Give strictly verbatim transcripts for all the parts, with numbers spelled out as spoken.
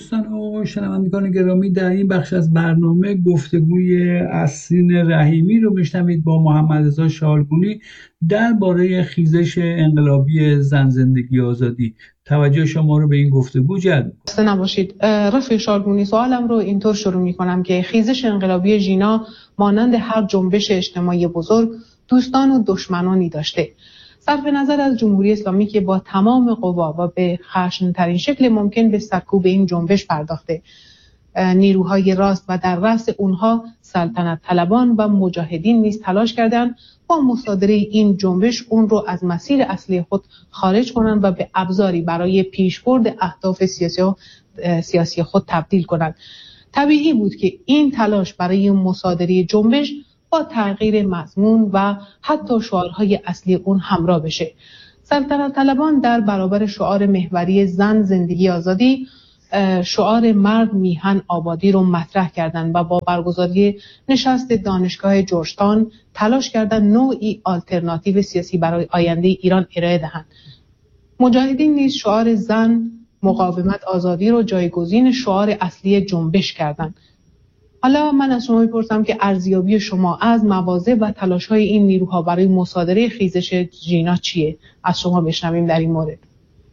دوستان و شنوندگان گرامی، در این بخش از برنامه گفتگوی اسین رحیمی رو میشنوید با محمد رضا شالگونی درباره خیزش انقلابی زن زندگی آزادی. توجه شما رو به این گفتگو جلب می‌کنم. خسته نباشید. رفیق شالگونی، سوالم رو اینطور شروع می‌کنم که خیزش انقلابی ژینا مانند هر جنبش اجتماعی بزرگ دوستان و دشمنانی داشته. صرف نظر از جمهوری اسلامی که با تمام قوا و به خشن‌ترین شکل ممکن به سرکوب این جنبش پرداخته، نیروهای راست و در رأس اونها سلطنت طلبان و مجاهدین نیز تلاش کردند با مصادره این جنبش اون رو از مسیر اصلی خود خارج کنند و به ابزاری برای پیشبرد اهداف سیاسی سیاسی خود تبدیل کنند. طبیعی بود که این تلاش برای مصادره جنبش با تغییر مضمون و حتی شعارهای اصلی اون همراه بشه. سلطنت طلبان در برابر شعار محوری زن زندگی آزادی شعار مرد میهن آبادی رو مطرح کردند و با برگزاری نشست دانشگاه جورجتاون تلاش کردند نوعی آلترناتیو سیاسی برای آینده ایران ارائه دهند. مجاهدین نیز شعار زن مقاومت آزادی رو جایگزین شعار اصلی جنبش کردند. حالا من از شما میپرسم که ارزیابی شما از مواضع و تلاش‌های این نیروها برای مصادره خیزش ژینا چیه؟ از شما بشنویم در این مورد.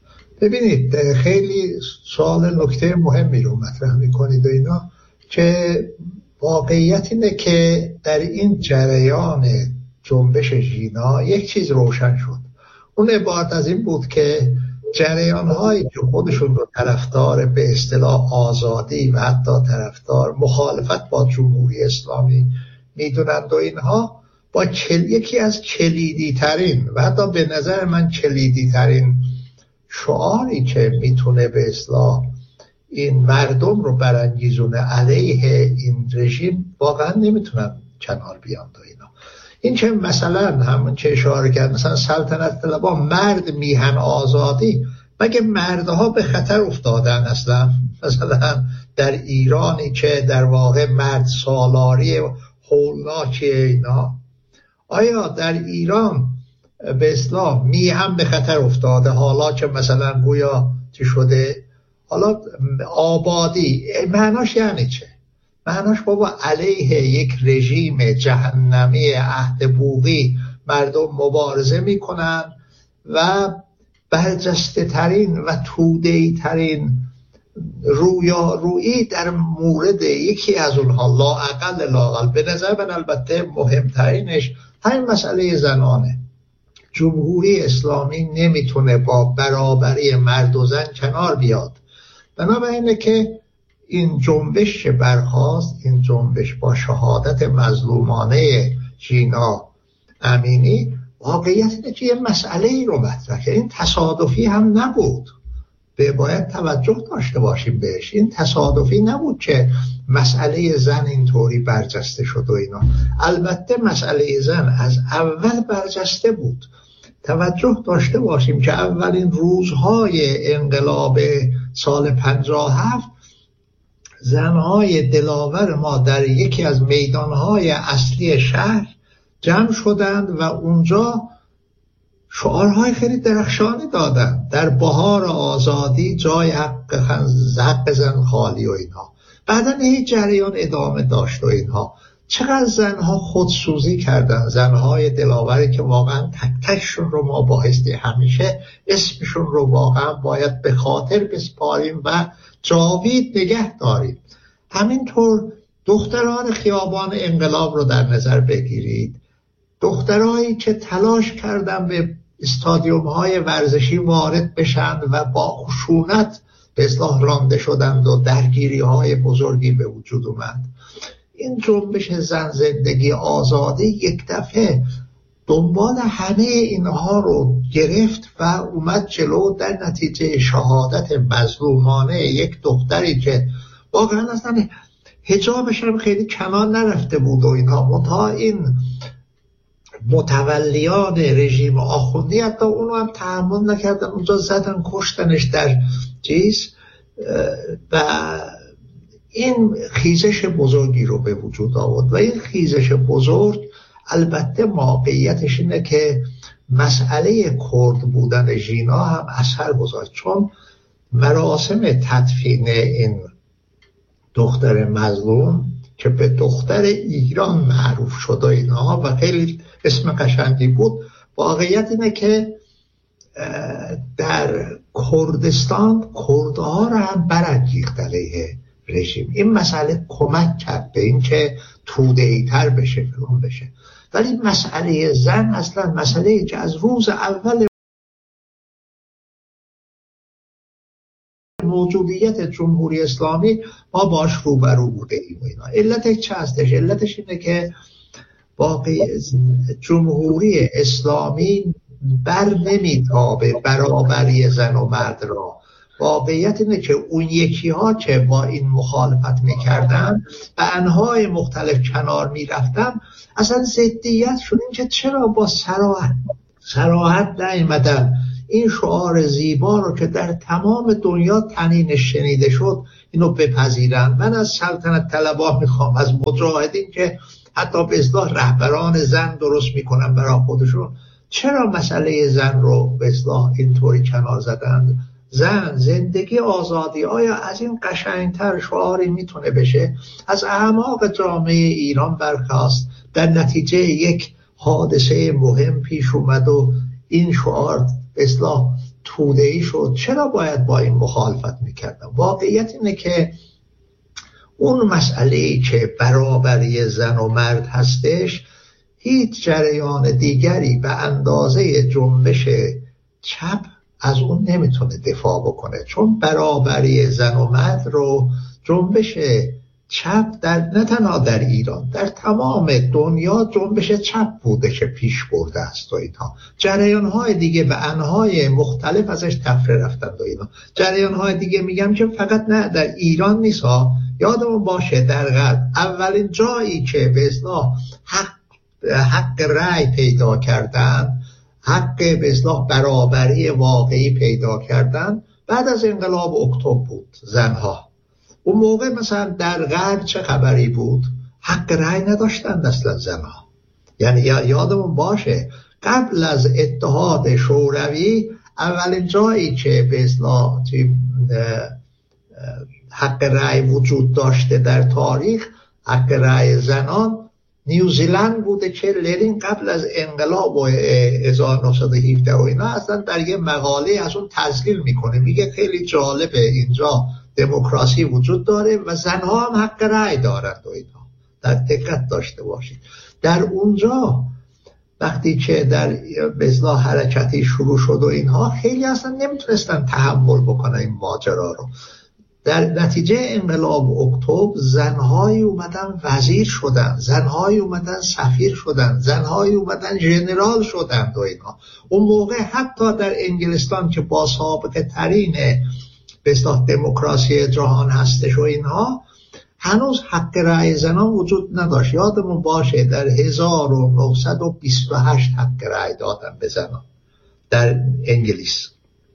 ببینید، خیلی سوال نکته مهمی رو مطرح میکنید و اینا، که واقعیت اینه که در این جریان جنبش ژینا یک چیز روشن شد. اون عبارت از این بود که جریان‌هایی که خودشون رو طرفدار به اصطلاح آزادی و حتی طرفدار مخالفت با جمهوری اسلامی میدونند و اینها با کل... یکی از کلیدی ترین و حتی به نظر من کلیدی ترین شعاری که میتونه به اصطلاح این مردم رو برانگیزونه علیه این رژیم واقعا نمیتونن کنار بیان و اینا. این که مثلا همون که اشاره کرد، مثلا سلطنت طلبان مرد میهن آزادی، مگه مردها به خطر افتادن اصلا؟ مثلا در ایرانی که در واقع مرد سالاری هولناکی اینا، آیا در ایران به اصطلاح میهن به خطر افتاده حالا که مثلا گویا چی شده؟ حالا آبادی معناش یعنی چه؟ معناش بابا علیه یک رژیم جهنمی عهد بوقی مردم مبارزه میکنن و برجسته ترین و توده‌ای ترین رویارویی در مورد یکی از اونها، لااقل لااقل به نظر من البته مهمترینش همین مسئله زنانه. جمهوری اسلامی نمیتونه با برابری مرد و زن کنار بیاد. بنابراینه که این جنبش که برخاست، این جنبش با شهادت مظلومانه ژینا امینی، واقعیت اینه که یه مسئله ای رو مطرح کرد. این تصادفی هم نبود، به باید توجه داشته باشیم بهش. این تصادفی نبود که مسئله زن اینطوری برجسته شد و اینا. البته مسئله زن از اول برجسته بود. توجه داشته باشیم که اولین روزهای انقلاب سال پنجاه و هفت زنهای دلاور ما در یکی از میدانهای اصلی شهر جمع شدند و اونجا شعارهای خیلی درخشانی دادند. در بهار آزادی جای حق, حق زن خالی و اینها. بعدن این جریان ادامه داشت و اینها. چقدر زنها خودسوزی کردن، زنهای دلاوری که واقعا تک تکشون رو ما بایستی همیشه اسمشون رو واقعا باید به خاطر بسپاریم و جاوید نگه داریم. همینطور دختران خیابان انقلاب رو در نظر بگیرید، دخترایی که تلاش کردن به استادیوم های ورزشی وارد بشن و با خشونت به اصطلاح رانده شدند و درگیری های بزرگی به وجود اومد. این جنبش زن زندگی آزادی یک دفعه دنبال همه اینها رو گرفت و اومد جلو، در نتیجه شهادت مظلومانه یک دختری که واقعا اصلا حجابش هم خیلی کنار نرفته بود و اینها، منتها این متولیان رژیم آخوندی حتی اونو هم تحمل نکردن، اونجا زدن کشتنش در چیز و این خیزش بزرگی رو به وجود آورد. و این خیزش بزرگ البته واقعیتش اینه که مسئله کرد بودن ژینا هم اثر گذاشت، چون مراسم تدفین این دختر مظلوم که به دختر ایران معروف شد و اینها و خیلی اسم قشنگی بود، واقعیت اینه که در کردستان کردها را هم برانگیخت علیه رژیم. این مسئله کمک کرد به این که توده‌ای تر بشه، فلان بشه. ولی مسئله زن اصلا مسئله که از روز اول موجودیت جمهوری اسلامی ما باش روبرو بوده ایم و اینا. علتش چه هستش؟ علتش اینه که واقعی جمهوری اسلامی بر نمیتابه برابری زن و مرد را. واقعیت اینه که اون یکی ها که با این مخالفت میکردن به انواع مختلف کنار میرفتن، اصلا ضدیت شد این که چرا با صراحت صراحت نیامدن این شعار زیبا رو که در تمام دنیا طنینش شنیده شد اینو بپذیرن. من از سلطنت طلبا میخوام، از مجاهدین که حتی به اصطلاح رهبران زن درست میکنن برای خودشون، چرا مسئله زن رو به اصطلاح اینطوری کنار زدن؟ زن، زندگی، آزادی، آیا از این قشنگتر شعاری میتونه بشه؟ از اعماق جامعه ایران برخاست، در نتیجه یک حادثه مهم پیش اومد و این شعار به اصطلاح توده‌ای شد. چرا باید با این مخالفت میکردم؟ واقعیت اینه که اون مسئله‌ای که برابری زن و مرد هستش، هیچ جریان دیگری به اندازه جنبش چپ از اون نمیتونه دفاع بکنه، چون برابری زن و مرد رو جنبش چپ در نه تنها در ایران، در تمام دنیا جنبش چپ بوده که پیش برده است و اینها. جریان‌های دیگه به انواع مختلف ازش تفره رفتند و اینا. جریان‌های دیگه میگم که فقط نه در ایران نیست ها، یادمون باشه در غرب اولین جایی که به اصطلاح حق حق رأی پیدا کردن، حق به اصطلاح برابری واقعی پیدا کردن بعد از انقلاب اکتبر بود. زنها اون موقع مثلا در غرب چه خبری بود؟ حق رأی نداشتند اصلا زنها. یعنی یادمون باشه قبل از اتحاد شوروی اولین جایی که به اصطلاح حق رأی وجود داشته در تاریخ، حق رأی زنان، نیوزیلند بوده که لنین قبل از انقلاب و هزار و نهصد و هفده و اینا اصلا در یه مقاله از اون تسجیل میکنه، میگه خیلی جالبه اینجا دموکراسی وجود داره و زنها هم حق رأی دارند و اینا. در دقت داشته باشید در اونجا وقتی که در به اصطلاح حرکتی شروع شد و اینها، خیلی اصلا نمیتونستن تحمل بکنن این ماجرا رو. در نتیجه انقلاب اکتبر زنهایی اومدن وزیر شدن، زنهایی اومدن سفیر شدن، زنهایی اومدن ژنرال شدن و اینا. اون موقع حتی در انگلستان که با سابقه ترین به اصطلاح دموکراسی جهان هستش و اینها، هنوز حق رأی زنان وجود نداشت. یادمون باشه در هزار و نهصد و بیست و هشت حق رأی دادن به زنان در انگلیس.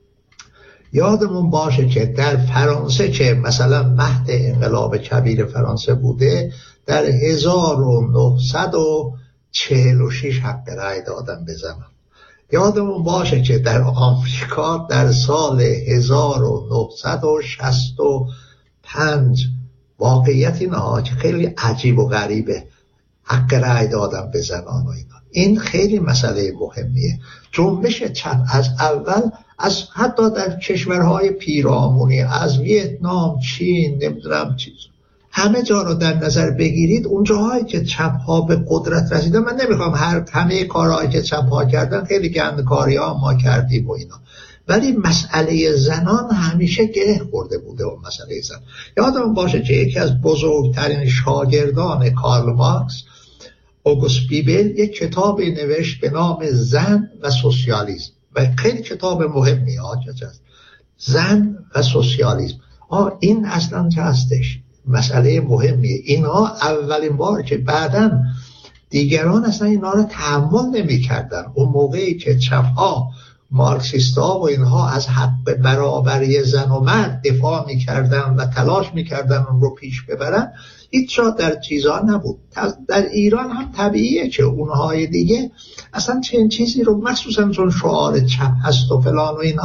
یادمون باشه که در فرانسه که مثلا مهد انقلاب کبیر فرانسه بوده، در هزار و نهصد و چهل و شش حق رأی دادن به زنان. یادمون باشه که در آمریکا در سال هزار و نهصد و شصت و پنج واقعیت اینها که خیلی عجیب و غریبه، حق رأی دادن به زنان و اینا. این خیلی مسئله مهمیه. جنبش چپ از اول، از حتی در کشورهای پیرامونی، از ویتنام، چین، نمیدونم چیز، همه جا رو در نظر بگیرید، اونجاهایی که چپ ها به قدرت رسیدن، من نمیخوام هر همه کارهایی که چپ ها کردن، خیلی گندکاری ها ما کردیم و اینا، ولی مسئله زنان همیشه گره خورده بوده. و مسئله زن یادم باشه که یکی از بزرگترین شاگردان کارل مارکس، اوگوست بیبل، یک کتابی نوشت به نام زن و سوسیالیسم و خیلی کتاب مهمی هست. زن و سوسیالیسم، آه این اصلا چه هستش؟ مسئله مهمیه. اینها اولین بار که بعداً دیگران اصلا اینا رو تحمل نمی کردن. اون موقعی که چپ ها، مارکسیستا و اینها از حق برابری زن و مرد دفاع می کردن و تلاش می کردن اون رو پیش ببرن، هیچ جا در چیزا نبود. در ایران هم طبیعیه که اونهای دیگه اصلا چنین چیزی رو، مخصوصا چون شعار چپ هست و فلان و اینها،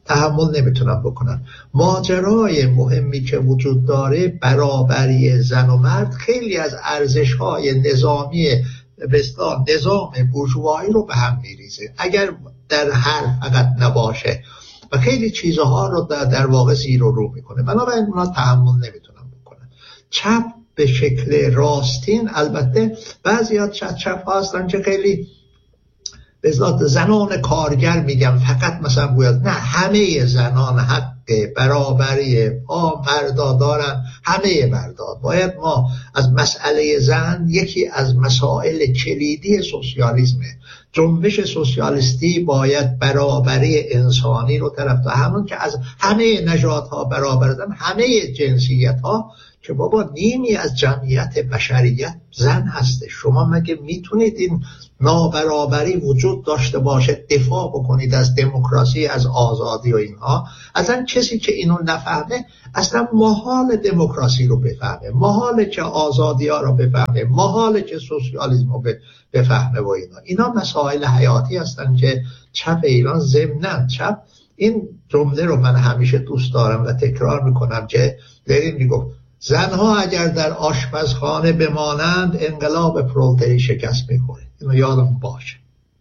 تحمل نمیتونن بکنن. ماجرای مهمی که وجود داره برابری زن و مرد خیلی از ارزش‌های نظامی به اصطلاح نظام بورژوایی رو به هم میریزه اگر در حرف فقط نباشه و خیلی چیزها رو در, در واقع زیر و رو میکنه. بنابراین اونا تحمل نمیتونن بکنن. چپ به شکل راستین، البته بعضیات چپ چپ ها هستن که خیلی به اصطلاح زنان کارگر میگم فقط مثلا باید نه همه زنان حق برابری با مردا دارن، همه مردا. باید ما از مسئله زن یکی از مسائل کلیدی سوسیالیسمه. جنبش سوسیالیستی باید برابری انسانی رو طرف تا همون که از همه نژادها برابر زن، همه جنسیت ها که بابا نیمی از جمعیت بشریت زن هسته. شما مگه میتونید این نابرابری وجود داشته باشه دفاع بکنید از دموکراسی، از آزادی و اینها؟ اصلا کسی که اینو نفهمه اصلا محال دموکراسی رو بفهمه، محاله که آزادی ها رو بفهمه، محاله که سوسیالیسم رو بفهمه و اینا. اینا مسائل حیاتی هستن که چپ ایران ضمناً چپ این جمله رو من همیشه دوست دارم و تکرار میکنم که لنین میگفت زنها اگر در آشپزخانه بمانند انقلاب پرولتری شکست میخوره. اینو یادم باشه.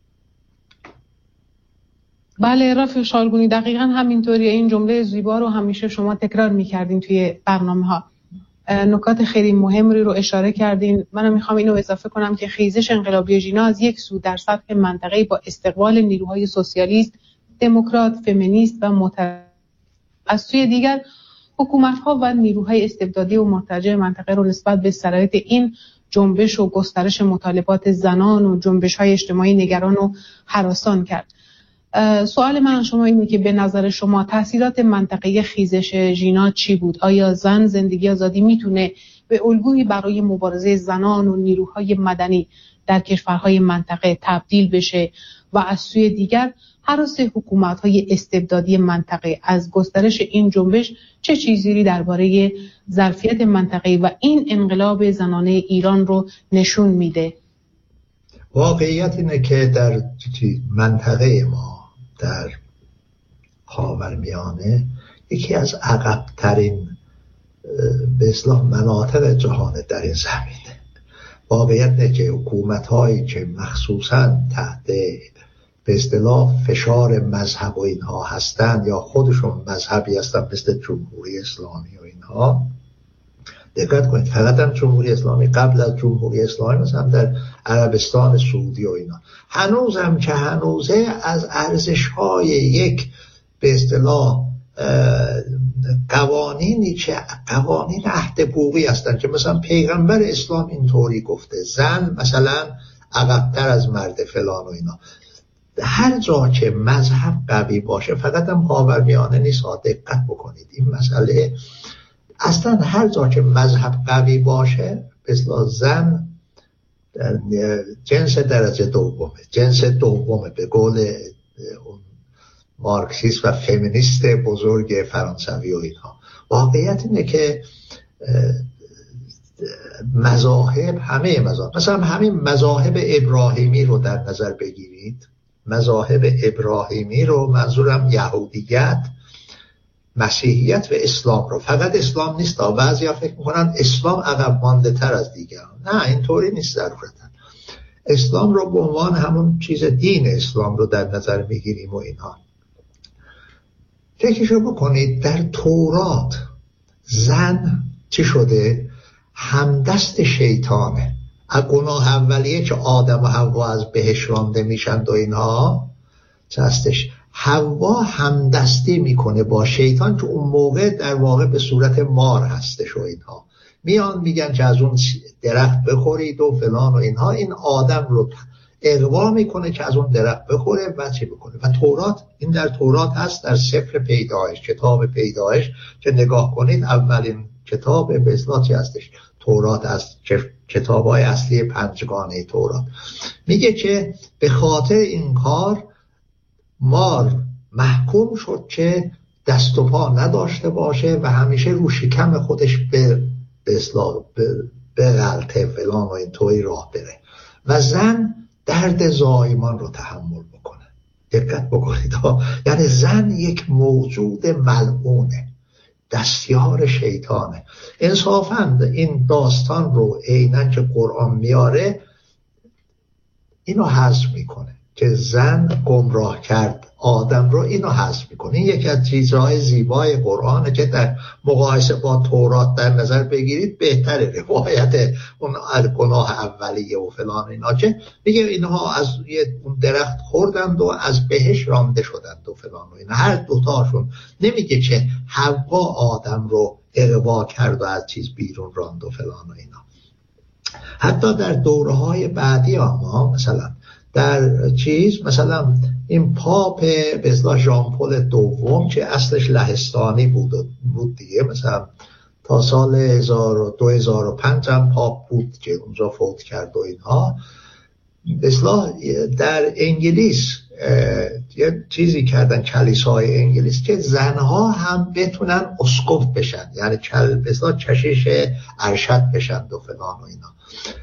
بله رفیق شالگونی دقیقا همینطوریه. این جمله زیبا رو همیشه شما تکرار میکردین توی برنامه ها. نکات خیلی مهمی رو اشاره کردین. منم میخوام اینو اضافه کنم که خیزش انقلابی ژینا از یک سو در سطح منطقه‌ای با استقبال نیروهای سوسیالیست، دموکرات، فمینیست و معتدل، از سوی دیگر حکومت‌ها و نیروهای استبدادی و مرتجع منطقه رو نسبت به شرایط این جنبش و گسترش مطالبات زنان و جنبش‌های اجتماعی نگران و هراسان کرد. سوال من شما اینه که به نظر شما تأثیرات منطقه خیزش ژینا چی بود؟ آیا زن زندگی آزادی میتونه به الگویی برای مبارزه زنان و نیروهای مدنی در کشورهای منطقه تبدیل بشه و از سوی دیگر هراس حکومت‌های استبدادی منطقه از گسترش این جنبش چه چیزی درباره ظرفیت منطقه و این انقلاب زنانه ایران رو نشون میده؟ واقعیت اینه که در منطقه ما در خاورمیانه یکی از عقب‌ترین به اصطلاح مناطق جهان در این زمینه. واقعیت اینه که حکومت‌هایی که مخصوصاً تحت به اصطلاح فشار مذهب و اینها هستن یا خودشون مذهبی هستن مثل جمهوری اسلامی و اینها، دقت کنید فقط هم جمهوری اسلامی، قبل از جمهوری اسلامی مثلا در عربستان سعودی و اینا، هنوز هم که هنوزه از ارزش‌های یک به اصطلاح قوانینی که قوانین عهد حقوقی هستن که مثلا پیغمبر اسلام اینطوری گفته زن مثلا عقب‌تر از مرد فلان و اینا. هر جا که مذهب قوی باشه، فقط هم خاورمیانه نیست، دقت بکنید این مسئله اصلا هر جا که مذهب قوی باشه مثلا زن جنس درجه دومه، جنس دومه به قول مارکسیست و فمینیست بزرگ فرانسوی و اینها. واقعیت اینه که مذاهب، همه مذاهب، مثلا همین مذاهب ابراهیمی رو در نظر بگیرید، مذاهب ابراهیمی رو منظورم یهودیت، مسیحیت و اسلام رو، فقط اسلام نیست. بعضیا فکر میکنن اسلام عقب مانده تر از دیگران، نه اینطوری نیست ضرورتا. اسلام رو به عنوان همون چیز دین اسلام رو در نظر میگیریم و اینها. فکرشو بکنید در تورات زن چی شده؟ همدست شیطانه. از گناه اولیه که آدم و حوا از بهشت رانده میشن و اینها چه هستش؟ حوا همدستی میکنه با شیطان که اون موقع در واقع به صورت مار هستش و اینها. میان میگن که از اون درخت بخورید و فلان و اینها. این آدم رو اغوا میکنه که از اون درخت بخوره و چی بکنه. و تورات، این در تورات هست، در سفر پیدایش، کتاب پیدایش که نگاه کنید اولین کتاب به اصطلاح چی هستش؟ تورات است، کتاب‌های اصلی پنجگانه تورات. میگه که به خاطر این کار مار محکوم شد که دست و پا نداشته باشه و همیشه رو شکم خودش به اصطلاح به غلطه فلان و این توی راه بره و زن درد زایمان رو تحمل بکنه. دقت بکنید ها. یعنی زن یک موجود ملعونه، دستیار شیطانه. انصافاً این داستان رو عیناً که قرآن میاره اینو حذف میکنه که زن گمراه کرد آدم رو، اینو حذف میکنه. این یکی از چیزهای زیبای قرآنه که در مقایسه با تورات در نظر بگیرید بهتره. روایت اون گناه اولیه و فلان اینا که میگه اینها از یه درخت خوردند و از بهش رانده شدند و فلان و اینا، هر دوتاشون. نمیگه که حوا آدم رو اغوا کرد و از چیز بیرون راند و فلان و اینا. حتی در دوره‌های بعدی ما مثلا در چیز مثلا این پاپ به اصطلاح ژان پل دوم که اصلش لهستانی بود بود دیگه، مثلا تا سال دو هزار و پنج هم پاپ بود که اونجا فوت کرد و اینها. به اصطلاح در انگلیس یه چیزی کردن کلیسای انگلیس که زنها هم بتونن اسقف بشن، یعنی به اصطلاح کشیش ارشد بشن و فلان و اینا.